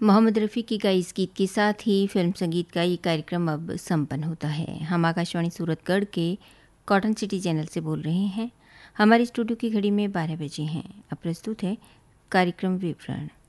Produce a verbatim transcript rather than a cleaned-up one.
मोहम्मद रफ़ी की गाई इस गीत के साथ ही फिल्म संगीत का ये कार्यक्रम अब संपन्न होता है। हम आकाशवाणी सूरतगढ़ के कॉटन सिटी चैनल से बोल रहे हैं। हमारे स्टूडियो की घड़ी में बारह बजे हैं। अब प्रस्तुत है कार्यक्रम विवरण।